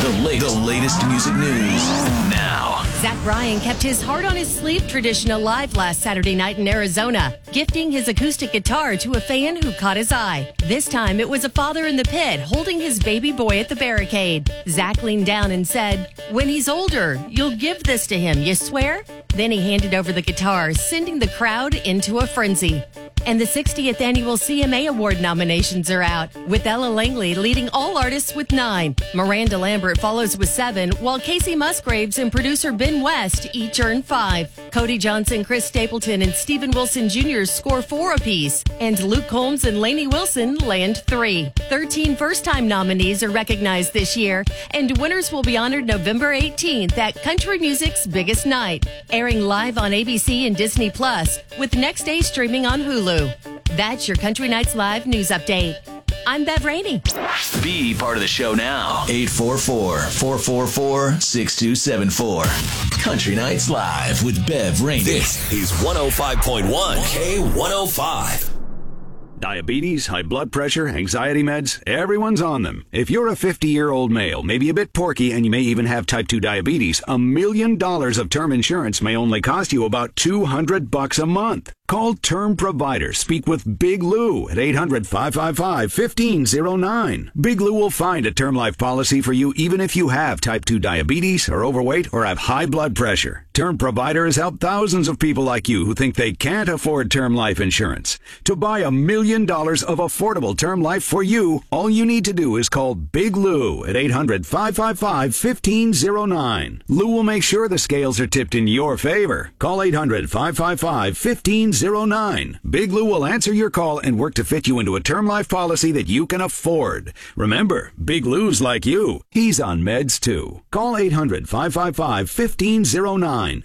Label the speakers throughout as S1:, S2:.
S1: The latest music news now.
S2: Zach Bryan kept his heart on his sleeve tradition alive last Saturday night in Arizona, gifting his acoustic guitar to a fan who caught his eye. This time, it was a father in the pit holding his baby boy at the barricade. Zach leaned down and said, "When he's older, you'll give this to him, you swear?" Then he handed over the guitar, sending the crowd into a frenzy. And the 60th Annual CMA Award nominations are out, with Ella Langley leading all artists with 9. Miranda Lambert follows with 7, while Casey Musgraves and producer Ben West each earn 5. Cody Johnson, Chris Stapleton, and Stephen Wilson Jr. score 4 apiece, and Luke Combs and Lainey Wilson land 3. 13 first-time nominees are recognized this year, and winners will be honored November 18th at Country Music's Biggest Night, airing live on ABC and Disney+, with next day streaming on Hulu. That's your Country Nights Live news update. I'm Bev Rainey.
S1: Be part of the show now. 844-444-6274. Country Nights Live with Bev Rainey.
S3: This is 105.1 K105.
S4: Diabetes, high blood pressure, anxiety meds, everyone's on them. If you're a 50-year-old male, maybe a bit porky, and you may even have type 2 diabetes, $1 million of term insurance may only cost you about $200 a month. Call Term Provider. Speak with Big Lou at 800-555-1509. Big Lou will find a term life policy for you even if you have type 2 diabetes, are overweight, or have high blood pressure. Term Provider has helped thousands of people like you who think they can't afford term life insurance. To buy $1 million of affordable term life for you, all you need to do is call Big Lou at 800-555-1509. Lou will make sure the scales are tipped in your favor. Call 800-555-1509. Big Lou will answer your call and work to fit you into a term life policy that you can afford. Remember, Big Lou's like you. He's on meds too. Call 800-555-1509.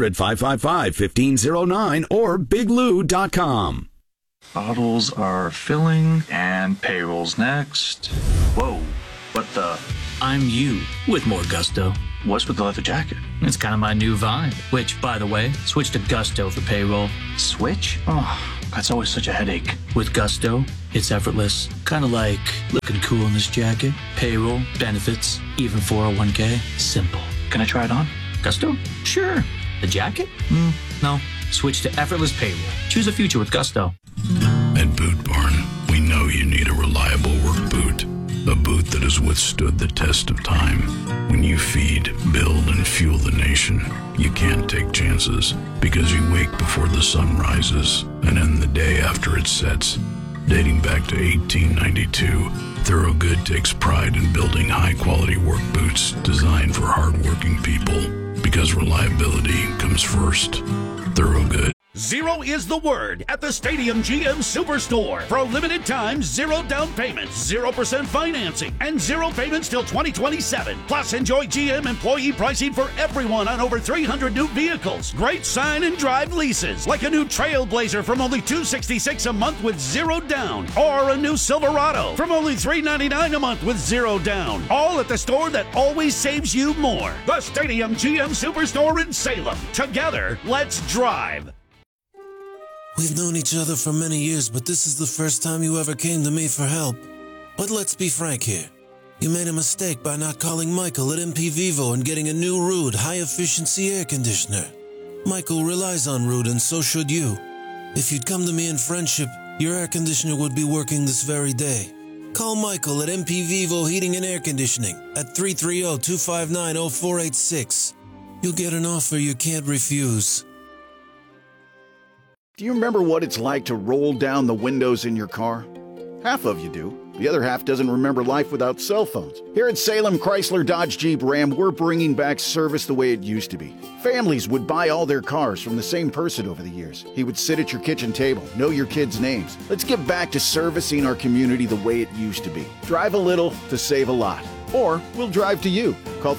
S4: 800-555-1509 or biglou.com.
S5: Bottles are filling and payroll's next. Whoa, what the?
S6: I'm you with more gusto.
S5: What's with the leather jacket?
S6: It's kind of my new vibe, which, by the way, switch to Gusto for payroll.
S5: Switch? Oh, that's always such a headache.
S6: With Gusto, it's effortless. Kind of like looking cool in this jacket. Payroll, benefits, even 401k. Simple.
S5: Can I try it on?
S6: Gusto? Sure. The jacket? No. Switch to effortless payroll. Choose a future with Gusto.
S7: At Boot Barn, we know you need a reliable work boot. A boot that has withstood the test of time. When you feed, build, and fuel the nation, you can't take chances because you wake before the sun rises and end the day after it sets. Dating back to 1892, Thorogood takes pride in building high-quality work boots designed for hard-working people because reliability comes first. Thorogood.
S8: Zero is the word at the Stadium GM Superstore. For a limited time, 0 down payments, 0% financing, and 0 payments till 2027. Plus, enjoy GM employee pricing for everyone on over 300 new vehicles. Great sign and drive leases, like a new Trailblazer from only $266 a month with 0 down, or a new Silverado from only $399 a month with 0 down. All at the store that always saves you more. The Stadium GM Superstore in Salem. Together, let's drive.
S9: We've known each other for many years, but this is the first time you ever came to me for help. But let's be frank here. You made a mistake by not calling Michael at MP Vivo and getting a new Ruud high-efficiency air conditioner. Michael relies on Ruud, and so should you. If you'd come to me in friendship, your air conditioner would be working this very day. Call Michael at MP Vivo Heating and Air Conditioning at 330-259-0486. You'll get an offer you can't refuse.
S10: Do you remember what it's like to roll down the windows in your car? Half of you do. The other half doesn't remember life without cell phones. Here at Salem Chrysler Dodge Jeep Ram, we're bringing back service the way it used to be. Families would buy all their cars from the same person over the years. He would sit at your kitchen table, know your kids' names. Let's get back to servicing our community the way it used to be. Drive a little to save a lot. Or we'll drive to you. Call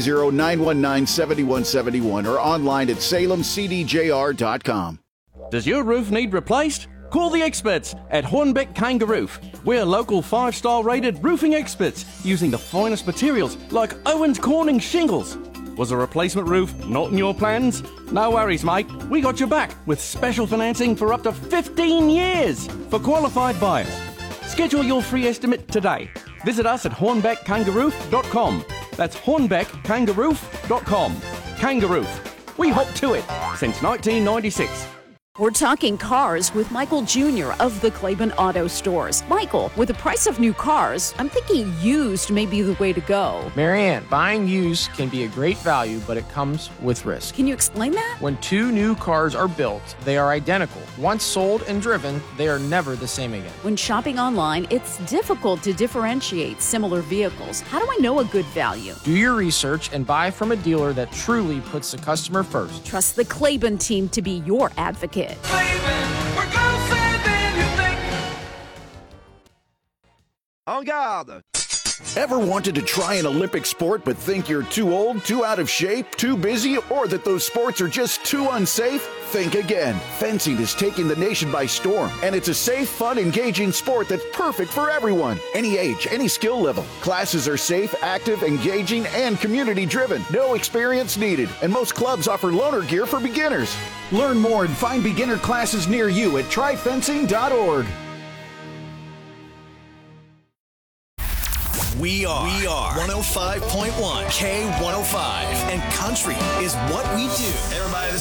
S10: 330-919-7171 or online at salemcdjr.com.
S11: Does your roof need replaced? Call the experts at Hornbeck Kangaroof. We're local 5-star rated roofing experts using the finest materials like Owens Corning shingles. Was a replacement roof not in your plans? No worries, mate. We got your back with special financing for up to 15 years for qualified buyers. Schedule your free estimate today. Visit us at hornbeckkangaroof.com That's hornbeckkangaroof.com. Kangaroof. We hop to it since 1996.
S12: We're talking cars with Michael Jr. of the Claiborne Auto Stores. Michael, with the price of new cars, I'm thinking used may be the way to go.
S13: Marianne, buying used can be a great value, but it comes with risk.
S12: Can you explain that?
S13: When two new cars are built, they are identical. Once sold and driven, they are never the same again.
S12: When shopping online, it's difficult to differentiate similar vehicles. How do I know a good value?
S13: Do your research and buy from a dealer that truly puts the customer first.
S12: Trust the Claiborne team to be your advocate.
S10: En garde! Ever wanted to try an Olympic sport but think you're too old, too out of shape, too busy, or that those sports are just too unsafe? Think again. Fencing is taking the nation by storm, and it's a safe, fun, engaging sport that's perfect for everyone. Any age, any skill level. Classes are safe, active, engaging, and community-driven. No experience needed, and most clubs offer loaner gear for beginners. Learn more and find beginner classes near you at tryfencing.org.
S3: We are 105.1 K105, and country is what we do. Hey everybody, this